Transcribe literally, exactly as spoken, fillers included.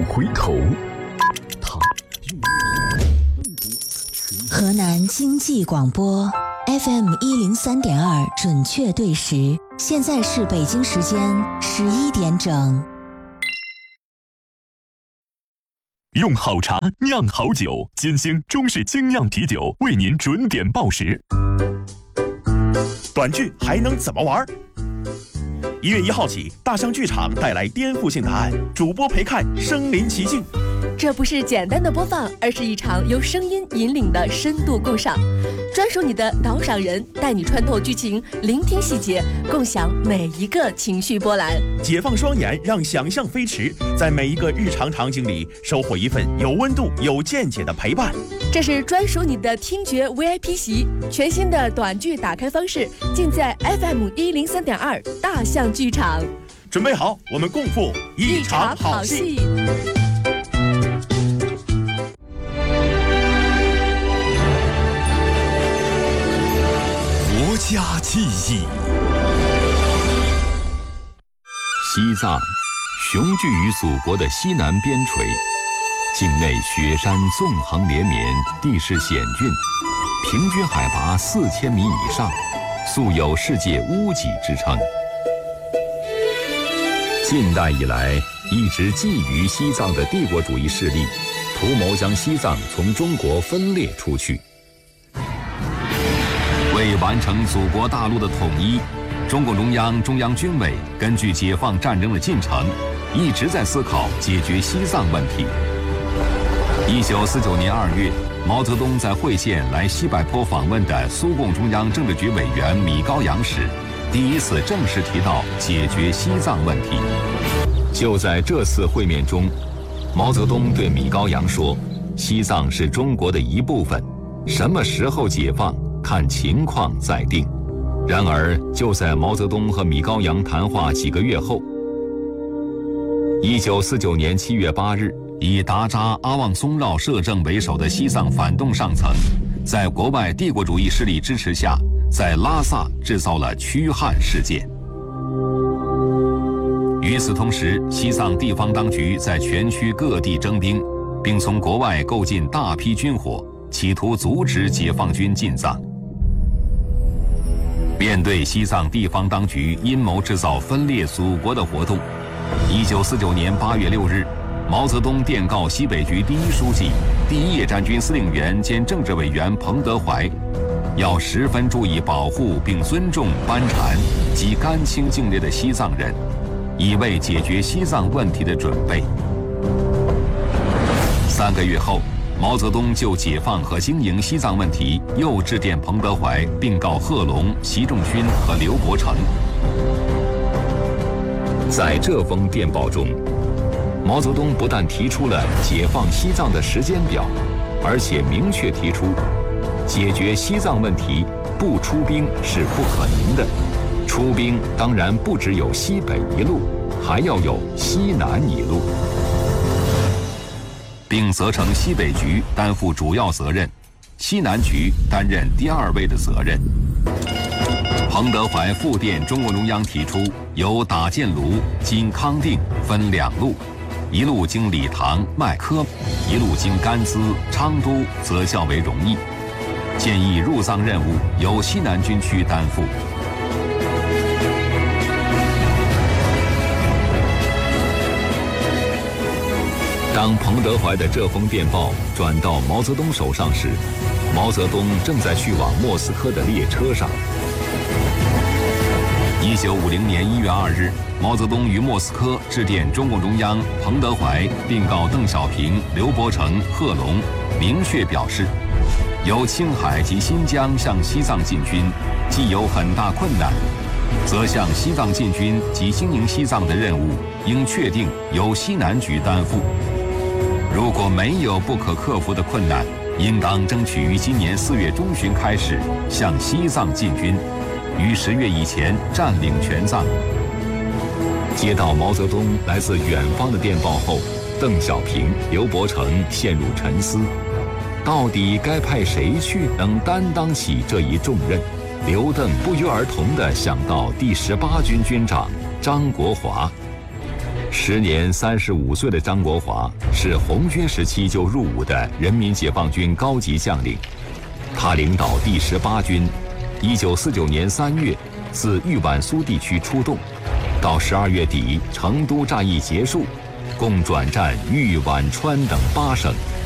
回头。 河南经济广播 F M 一零三点二准确对时，现在是北京时间十一点整。 用好茶酿好酒，金星中式精酿啤酒为您准点报时。 短剧还能怎么玩？一月一号起，大象剧场带来颠覆性答案，主播陪看身临其境。 这不是简单的播放，而是一场由声音引领的深度共赏，专属你的导赏人，带你穿透剧情，聆听细节，共享每一个情绪波澜。 解放双眼，让想象飞驰，在每一个日常场景里收获一份有温度、有见解的陪伴。 这是专属你的听觉 V I P 席，全新的短剧打开方式，尽在 F M 一零三点二大象剧场。 准备好，我们共赴一场好戏。 国家记忆。 西藏，雄踞于祖国的西南边陲，境内雪山纵横连绵，地势险峻，平均海拔四千米以上，素有世界屋脊之称。近代以来，一直觊觎西藏的帝国主义势力，图谋将西藏从中国分裂出去。为完成祖国大陆的统一，中共中央、中央军委根据解放战争的进程，一直在思考解决西藏问题。一九四九年二月，毛泽东在会见来西柏坡访问的苏共中央政治局委员米高扬时，第一次正式提到解决西藏问题。就在这次会面中，毛泽东对米高扬说：“西藏是中国的一部分，什么时候解放，看情况再定。”然而，就在毛泽东和米高扬谈话几个月后，一九四九年七月八日，以达扎阿旺松绕摄政为首的西藏反动上层，在国外帝国主义势力支持下，在拉萨制造了驱汉事件。与此同时，西藏地方当局在全区各地征兵，并从国外购进大批军火，企图阻止解放军进藏。面对西藏地方当局阴谋制造分裂祖国的活动，一九四九年八月六日，毛泽东电告西北局第一书记、第一野战军司令员兼政治委员彭德怀，要十分注意保护并尊重班禅及甘青境内的西藏人，以为解决西藏问题的准备。三个月后，毛泽东就解放和经营西藏问题又致电彭德怀，并告贺龙、习仲勋和刘伯承。在这封电报中，毛泽东不但提出了解放西藏的时间表，而且明确提出，解决西藏问题不出兵是不可能的，出兵当然不只有西北一路，还要有西南一路，并责成西北局担负主要责任，西南局担任第二位的责任。彭德怀复电中共中央提出，由打箭炉经康定分两路，一路经理塘、麦科，一路经甘孜、昌都，则较为容易。建议入藏任务由西南军区担负。当彭德怀的这封电报转到毛泽东手上时，毛泽东正在去往莫斯科的列车上。一九五零年一月二日，毛泽东于莫斯科致电中共中央、彭德怀，并告邓小平、刘伯承、贺龙，明确表示，由青海及新疆向西藏进军，既有很大困难，则向西藏进军及经营西藏的任务，应确定由西南局担负。如果没有不可克服的困难，应当争取于今年四月中旬开始向西藏进军，于十月以前占领全藏。接到毛泽东来自远方的电报后，邓小平、刘伯承陷入沉思，到底该派谁去能担当起这一重任？刘邓不约而同地想到第十八军军长张国华。 时年三十五岁的张国华是红军时期就入伍的人民解放军高级将领，他领导第十八军，一九四九年三月自豫皖苏地区出动，到十二月底成都战役结束，共转战豫皖川等八省。